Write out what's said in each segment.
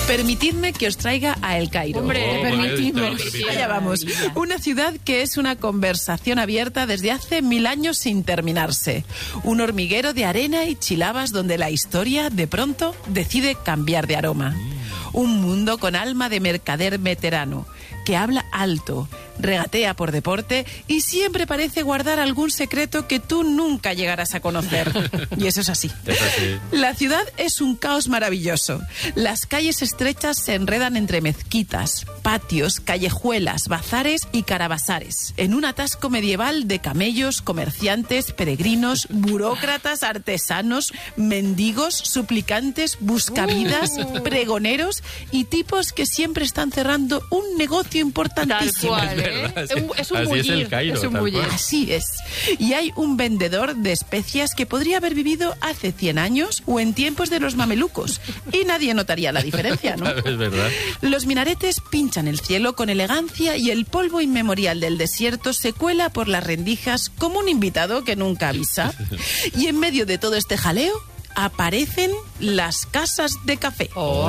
Permitidme que os traiga a El Cairo. Hombre, permitidme. Allá vamos. Una ciudad que es una conversación abierta desde hace 1000 años sin terminarse. Un hormiguero de arena y chilabas donde la historia, de pronto, decide cambiar de aroma. Un mundo con alma de mercader veterano, que habla alto, regatea por deporte y siempre parece guardar algún secreto que tú nunca llegarás a conocer. Y eso es así. Es así. La ciudad es un caos maravilloso. Las calles estrechas se enredan entre mezquitas, patios, callejuelas, bazares y carabasares, en un atasco medieval de camellos, comerciantes, peregrinos, burócratas, artesanos, mendigos, suplicantes, buscavidas, pregoneros y tipos que siempre están cerrando un negocio importantísimo. Tal cual, ¿eh? Verdad, sí. Es un Así bullir. es el Cairo, Es un tal bullir. cual. Así es. Y hay un vendedor de especias que podría haber vivido hace 100 años o en tiempos de los mamelucos. Y nadie notaría la diferencia, ¿no? Es verdad. Los minaretes pinchan el cielo con elegancia y el polvo inmemorial del desierto se cuela por las rendijas como un invitado que nunca avisa. Y en medio de todo este jaleo aparecen las casas de café.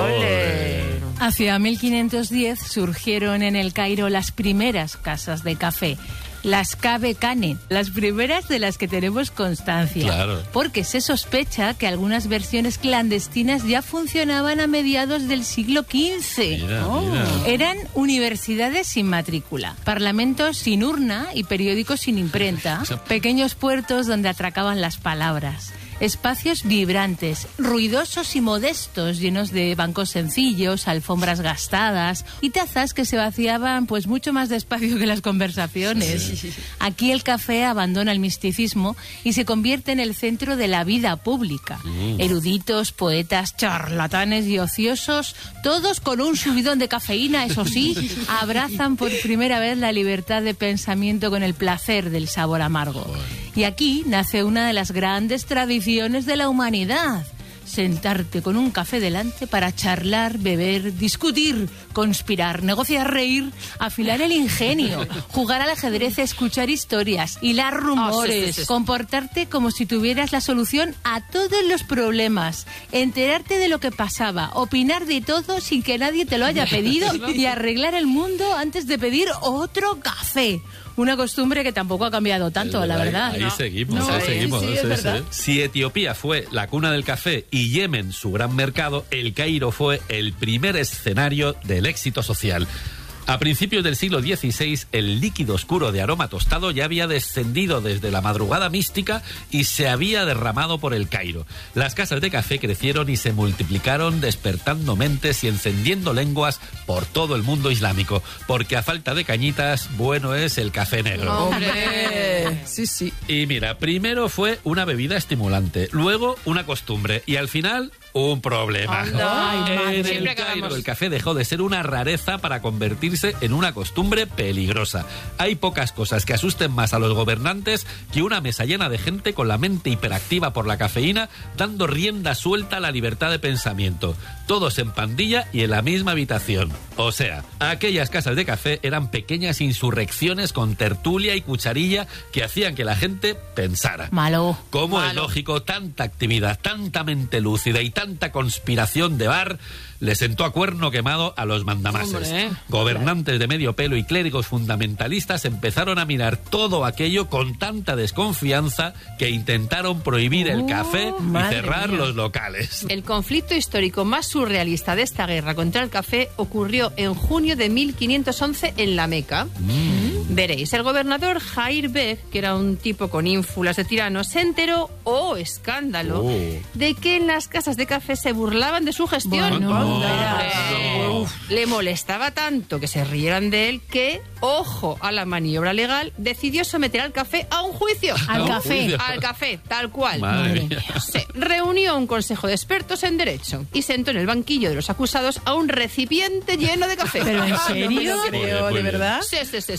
¡Ole! Hacia 1510 surgieron en El Cairo las primeras casas de café, las Cabe Cane, las primeras de las que tenemos constancia. Claro. Porque se sospecha que algunas versiones clandestinas ya funcionaban a mediados del siglo XV. Mira. Eran universidades sin matrícula, parlamentos sin urna y periódicos sin imprenta, pequeños puertos donde atracaban las palabras. Espacios vibrantes, ruidosos y modestos, llenos de bancos sencillos, alfombras gastadas y tazas que se vaciaban pues mucho más despacio que las conversaciones. Sí. Aquí el café abandona el misticismo y se convierte en el centro de la vida pública. Eruditos, poetas, charlatanes y ociosos, todos con un subidón de cafeína, eso sí, abrazan por primera vez la libertad de pensamiento con el placer del sabor amargo. Y aquí nace una de las grandes tradiciones de la humanidad. Sentarte con un café delante para charlar, beber, discutir, conspirar, negociar, reír, afilar el ingenio, jugar al ajedrez, escuchar historias, hilar rumores, sí. comportarte como si tuvieras la solución a todos los problemas, enterarte de lo que pasaba, opinar de todo sin que nadie te lo haya pedido y arreglar el mundo antes de pedir otro café. Una costumbre que tampoco ha cambiado tanto, la verdad. Ahí ¿no? seguimos, No, ahí seguimos. sí, Sí, es sí. verdad. Si Etiopía fue la cuna del café y Yemen su gran mercado, El Cairo fue el primer escenario del éxito social. A principios del siglo XVI, el líquido oscuro de aroma tostado ya había descendido desde la madrugada mística y se había derramado por El Cairo. Las casas de café crecieron y se multiplicaron, despertando mentes y encendiendo lenguas por todo el mundo islámico, porque a falta de cañitas, bueno es el café negro. ¡Hombre! Sí, sí. Y mira, primero fue una bebida estimulante, luego una costumbre y al final un problema. Anda. En el Siempre Cairo, acabamos. el café dejó de ser una rareza para convertirse en una costumbre peligrosa. Hay pocas cosas que asusten más a los gobernantes que una mesa llena de gente con la mente hiperactiva por la cafeína, dando rienda suelta a la libertad de pensamiento. Todos en pandilla y en la misma habitación. O sea, aquellas casas de café eran pequeñas insurrecciones con tertulia y cucharilla que hacían que la gente pensara. Malo. ¿Cómo es lógico tanta actividad, tanta mente lúcida y tanta conspiración de bar le sentó a cuerno quemado a los mandamases? Hombre. Gobernantes de medio pelo y clérigos fundamentalistas empezaron a mirar todo aquello con tanta desconfianza que intentaron prohibir el café y madre cerrar mía. los locales. El conflicto histórico más surrealista de esta guerra contra el café ocurrió en junio de 1511 en la Meca. Veréis, el gobernador Jair Beg, que era un tipo con ínfulas de tirano, se enteró, escándalo, de que en las casas de café se burlaban de su gestión. Bueno, Hombre, le molestaba tanto que se rieran de él que, ojo a la maniobra legal, decidió someter al café a un juicio. Al ¿Un café. juicio? Al café, tal cual. Madre mía. Se reunió a un consejo de expertos en derecho y sentó en el banquillo de los acusados a un recipiente lleno de café. ¿Pero en serio? No me lo creo, Muy ¿de bien. verdad? Sí. Acusados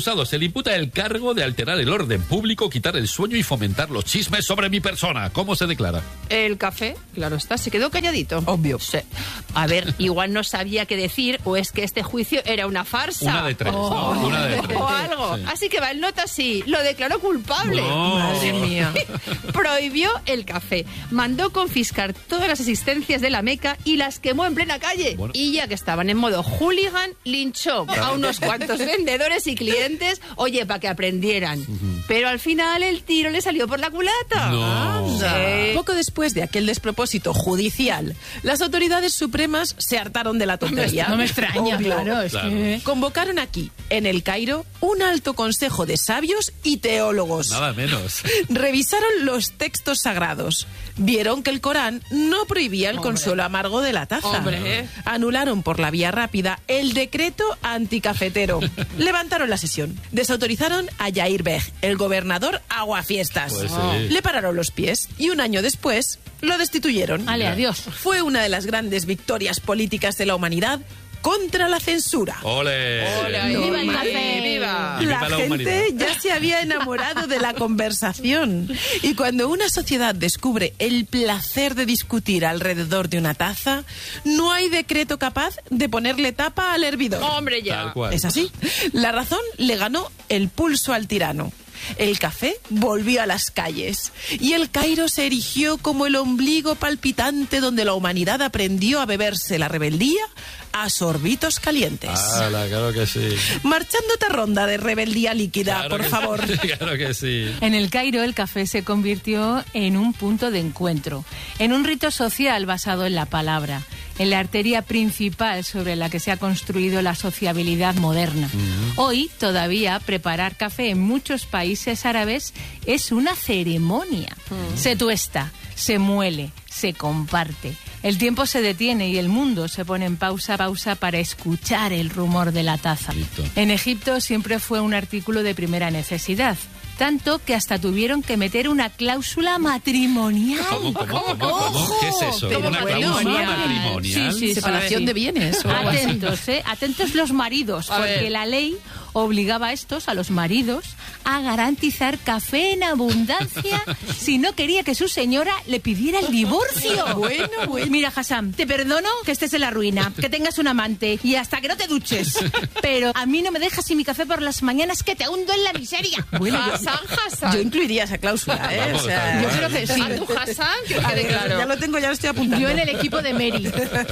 acusado. Se le imputa el cargo de alterar el orden público, quitar el sueño y fomentar los chismes sobre mi persona. ¿Cómo se declara? El café, claro está, se quedó calladito. Obvio. Sí. A ver, igual no sabía qué decir, o es que este juicio era una farsa. Una de tres, ¿no? Una de tres. O algo. Sí. Así que va en nota así, lo declaró culpable. No. Madre mía. Prohibió el café, mandó confiscar todas las existencias de la Meca y las quemó en plena calle. Bueno. Y ya que estaban en modo hooligan, linchó a unos cuantos vendedores y clientes, oye, para que aprendieran. Pero al final el tiro le salió por la culata. No. Sí. Poco después de aquel despropósito judicial, las autoridades supremas se hartaron de la tontería. No me extraña, Obvio. claro, es Claro. que... Convocaron aquí, en el Cairo, un alto consejo de sabios y teólogos. Nada menos. Revisaron los textos sagrados. Vieron que el Corán no prohibía el consuelo amargo de la taza. Hombre. Anularon por la vía rápida el decreto anticafetero. Levantaron la sesión. Desautorizaron a Yair Beg, el gobernador aguafiestas. Pues sí. Le pararon los pies y un año después lo destituyeron. Ale, adiós. Fue una de las grandes victorias políticas de la humanidad contra la censura. ¡Ole! Hola, ¡Viva el café! ¡Viva! Y La viva la gente humanidad. ya se había enamorado de la conversación. Y cuando una sociedad descubre el placer de discutir alrededor de una taza, no hay decreto capaz de ponerle tapa al hervidor. Hombre, ya. Tal cual. ¿Es así? La razón le ganó el pulso al tirano. El café volvió a las calles y el Cairo se erigió como el ombligo palpitante donde la humanidad aprendió a beberse la rebeldía a sorbitos calientes. ¡Hala, claro que sí! Marchando otra ronda de rebeldía líquida, Claro por que favor. sí, claro que sí. En el Cairo el café se convirtió en un punto de encuentro, en un rito social basado en la palabra, en la arteria principal sobre la que se ha construido la sociabilidad moderna. Hoy todavía preparar café en muchos países árabes es una ceremonia. Se tuesta, se muele, se comparte. El tiempo se detiene y el mundo se pone en pausa para escuchar el rumor de la taza. Listo. En Egipto siempre fue un artículo de primera necesidad, tanto que hasta tuvieron que meter una cláusula matrimonial. ¿Cómo? ¿Qué es eso? Pero ¿Una bueno, cláusula mira. matrimonial? Sí, sí, Separación sí. de bienes o algo así. Atentos, atentos los maridos, A porque ver. la ley obligaba a los maridos, a garantizar café en abundancia si no quería que su señora le pidiera el divorcio. Bueno. Mira, Hassan, te perdono que estés en la ruina, que tengas un amante y hasta que no te duches. Pero a mí no me dejas sin mi café por las mañanas que te hundo en la miseria. Bueno, Hassan. yo incluiría esa cláusula, ¿eh? Vamos, O sea, yo creo que sí. A tu Hassan, que a quede ver, claro. ya lo tengo, ya lo estoy apuntando. Yo en el equipo de Mary.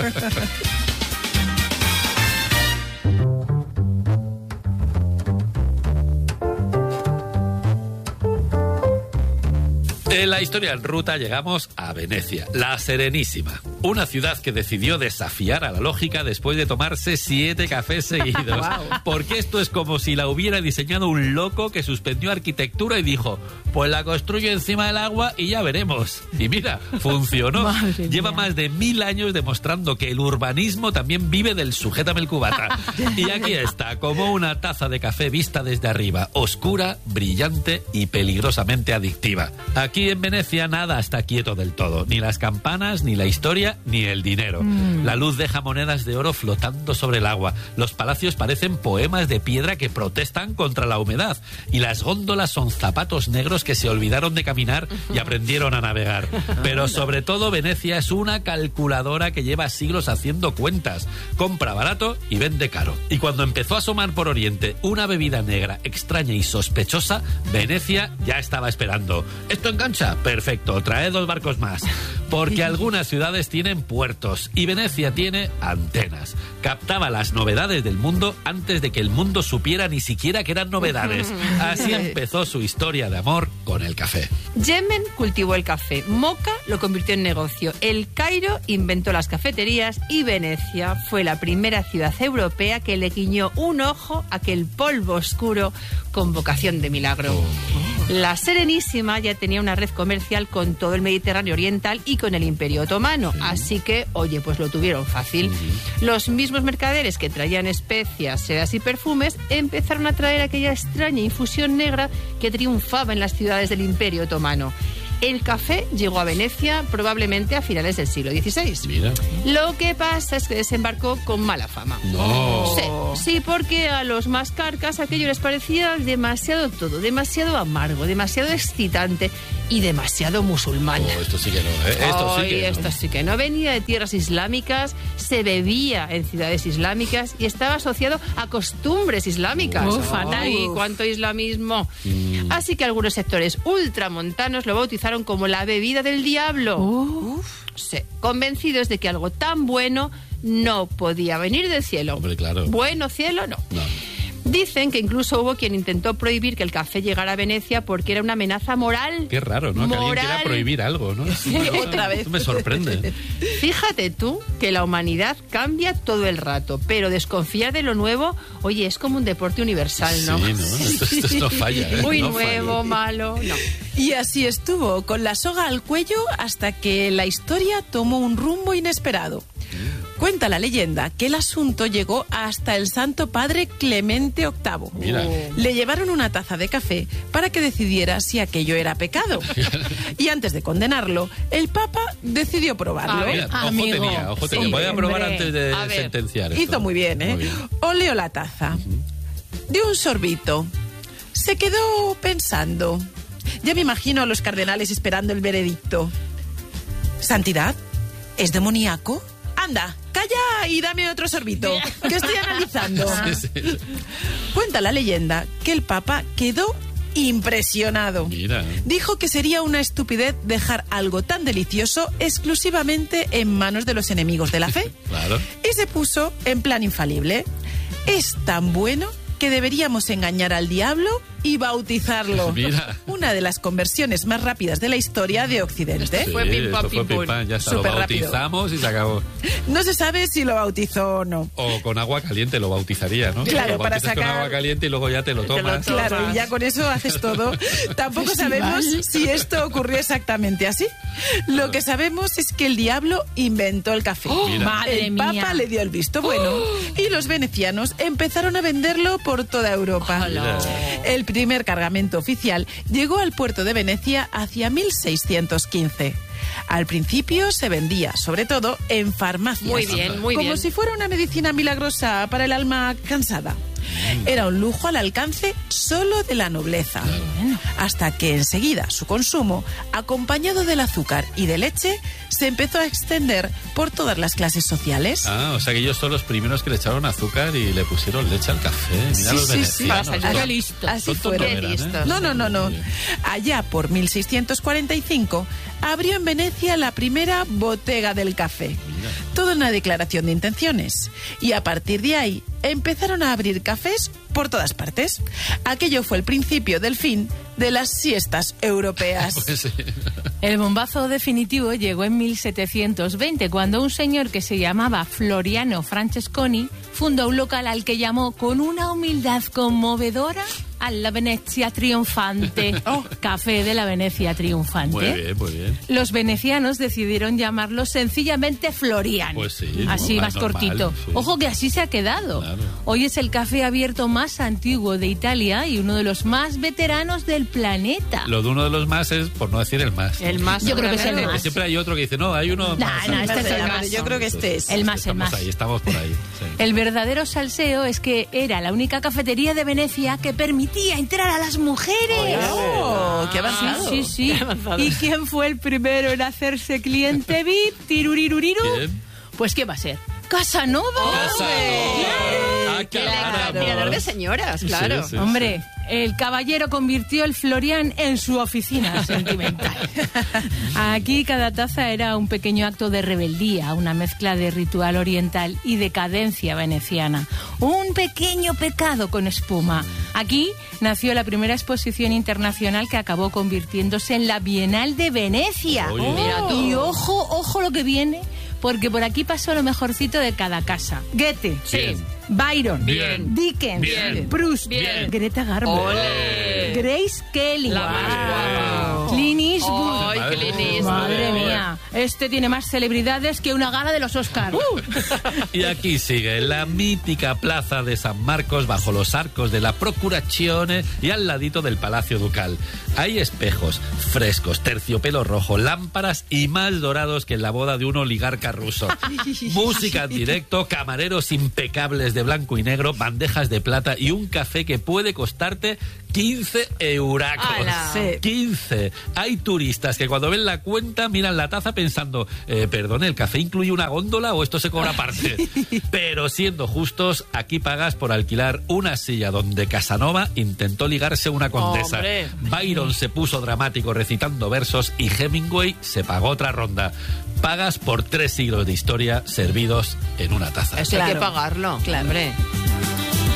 En la historia en ruta llegamos a Venecia, la Serenísima. Una ciudad que decidió desafiar a la lógica después de tomarse 7 cafés seguidos. Porque esto es como si la hubiera diseñado un loco que suspendió arquitectura y dijo, pues la construyo encima del agua y ya veremos. Y mira, funcionó. Madre Lleva mía. más de 1000 años demostrando que el urbanismo también vive del sujétame el cubata. Y aquí está, como una taza de café vista desde arriba, oscura, brillante y peligrosamente adictiva. Aquí en Venecia nada está quieto del todo, ni las campanas, ni la historia, ni el dinero. La luz deja monedas de oro flotando sobre el agua. Los palacios parecen poemas de piedra que protestan contra la humedad. Y las góndolas son zapatos negros que se olvidaron de caminar y aprendieron a navegar. Pero sobre todo Venecia es una calculadora que lleva siglos haciendo cuentas. Compra barato y vende caro. Y cuando empezó a asomar por Oriente una bebida negra extraña y sospechosa, Venecia ya estaba esperando. ¿Esto engancha? Perfecto, traed 2 barcos más. Porque algunas ciudades tienen puertos y Venecia tiene antenas. Captaba las novedades del mundo antes de que el mundo supiera ni siquiera que eran novedades. Así empezó su historia de amor con el café. Yemen cultivó el café, Moca lo convirtió en negocio, el Cairo inventó las cafeterías y Venecia fue la primera ciudad europea que le guiñó un ojo a aquel polvo oscuro con vocación de milagro. La Serenísima ya tenía una red comercial con todo el Mediterráneo Oriental y con el Imperio Otomano, así que, oye, pues lo tuvieron fácil. Los mismos mercaderes que traían especias, sedas y perfumes empezaron a traer aquella extraña infusión negra que triunfaba en las ciudades del Imperio Otomano. El café llegó a Venecia probablemente a finales del siglo XVI. Mira. Lo que pasa es que desembarcó con mala fama. No. Sí, porque a los más carcas aquello les parecía demasiado todo, demasiado amargo, demasiado excitante y demasiado musulmán. Esto sí que no, ¿eh? Esto sí que no. Venía de tierras islámicas, se bebía en ciudades islámicas y estaba asociado a costumbres islámicas. Fatal. ¡Ay, cuánto islamismo! Así que algunos sectores ultramontanos lo bautizaron como la bebida del diablo. Sí, convencidos de que algo tan bueno no podía venir del cielo. Hombre, claro. Bueno, cielo, no. Dicen que incluso hubo quien intentó prohibir que el café llegara a Venecia porque era una amenaza moral. Qué raro, ¿no? Que alguien quiera prohibir algo, ¿no? Otra vez. Esto me sorprende. Fíjate tú que la humanidad cambia todo el rato, pero desconfiar de lo nuevo, oye, es como un deporte universal, ¿no? Sí, ¿no? Esto no falla, ¿eh? Muy no nuevo, falla. malo, no. Y así estuvo, con la soga al cuello, hasta que la historia tomó un rumbo inesperado. Cuenta la leyenda que el asunto llegó hasta el Santo Padre Clemente VIII. Mira. Le llevaron una taza de café para que decidiera si aquello era pecado. Y antes de condenarlo, el Papa decidió probarlo. A ver, Mira, amigo. ojo tenía. Sí, Voy a probar hombre. antes de A ver. sentenciar esto. Hizo muy bien, ¿eh? Muy bien. Oleó la taza. Dio un sorbito. Se quedó pensando. Ya me imagino a los cardenales esperando el veredicto. ¿Santidad? ¿Es demoníaco? Anda, calla y dame otro sorbito, que estoy analizando. Sí, sí. Cuenta la leyenda que el Papa quedó impresionado. Mira. Dijo que sería una estupidez dejar algo tan delicioso exclusivamente en manos de los enemigos de la fe. Claro. Y se puso en plan infalible. Es tan bueno que deberíamos engañar al diablo y bautizarlo. Mira. Una de las conversiones más rápidas de la historia de Occidente. Sí, Fue pim, pam, esto fue pim, pum. pim, pam, ya está, lo Súper rápido. bautizamos y se acabó. No se sabe si lo bautizó o no. O con agua caliente lo bautizaría, ¿no? Claro, Lo para bautizas con sacar- agua caliente y luego ya te lo tomas. Claro, y ya con eso haces todo. Tampoco sabemos si esto ocurrió exactamente así. Lo que sabemos es que el diablo inventó el café. Mira. Madre El mía. Papa le dio el visto bueno y los venecianos empezaron a venderlo por toda Europa. Mira. El primer cargamento oficial llegó al puerto de Venecia hacia 1615. Al principio se vendía, sobre todo, en farmacias. Muy bien, muy como bien. si fuera una medicina milagrosa para el alma cansada. Era un lujo al alcance solo de la nobleza. Hasta que enseguida su consumo, acompañado del azúcar y de leche, se empezó a extender por todas las clases sociales. Ah, o sea que ellos son los primeros que le echaron azúcar y le pusieron leche al café. Mira Sí, los sí, sí. venecianos. Para salir Son- listo. Así tontos fueron. no eran, ¿eh? listos. No. Muy bien. Allá por 1645 abrió en Venecia la primera botega del café. Toda una declaración de intenciones. Y a partir de ahí empezaron a abrir cafés por todas partes. Aquello fue el principio del fin de las siestas europeas. Pues sí. El bombazo definitivo llegó en 1720, cuando un señor que se llamaba Floriano Francesconi fundó un local al que llamó con una humildad conmovedora a la Venecia Triunfante. Café de la Venecia Triunfante. Muy bien, muy bien. Los venecianos decidieron llamarlo sencillamente Floriano. Pues sí, así ¿no? más Normal, cortito. sí. Ojo que así se ha quedado. Claro. Hoy es el café abierto más antiguo de Italia y uno de los más veteranos del planeta. Lo de uno de los más es, por no decir el más. El más. Yo creo que es el Que más. siempre hay otro que dice, no, hay uno más. no, este es el más. Yo creo que este es. El más, el Estamos más. ahí, estamos por ahí. Sí. El verdadero salseo es que era la única cafetería de Venecia que permitía entrar a las mujeres. ¡Oh, qué avanzado! Sí, sí, sí. ¿Y quién fue el primero en hacerse cliente VIP? Tiruriruriru. ¿Quién? Pues ¿qué va a ser? Casanova. Casanova. Ah, Claro, mirador de señoras, claro. Sí, sí, Hombre, el caballero convirtió el Florian en su oficina sentimental. Aquí cada taza era un pequeño acto de rebeldía, una mezcla de ritual oriental y decadencia veneciana. Un pequeño pecado con espuma. Aquí nació la primera exposición internacional que acabó convirtiéndose en la Bienal de Venecia. Oye. Mira tú. Y ojo lo que viene, porque por aquí pasó lo mejorcito de cada casa. Goethe. Bien. Byron, Bien. Dickens, Bien. Proust, Bien. Greta Garbo, Ole. Grace Kelly, La más guapa. Clint Eastwood. ¡Ay, Clint Eastwood! Madre mía, este tiene más celebridades que una gala de los Oscars. Y aquí sigue, la mítica plaza de San Marcos, bajo los arcos de la Procurazione y al ladito del Palacio Ducal. Hay espejos, frescos, terciopelo rojo, lámparas y más dorados que en la boda de un oligarca ruso. Música en directo, camareros impecables de blanco y negro, bandejas de plata y un café que puede costarte 15 euracos. ¡Hala! 15. Hay turistas que cuando ven la cuenta miran la taza pensando, perdón, ¿el café incluye una góndola o esto se cobra aparte? Pero siendo justos, aquí pagas por alquilar una silla donde Casanova intentó ligarse una condesa. ¡Hombre! Byron se puso dramático recitando versos y Hemingway se pagó otra ronda. Pagas por 3 siglos de historia servidos en una taza. Eso hay Claro. que pagarlo. Claro. Hombre.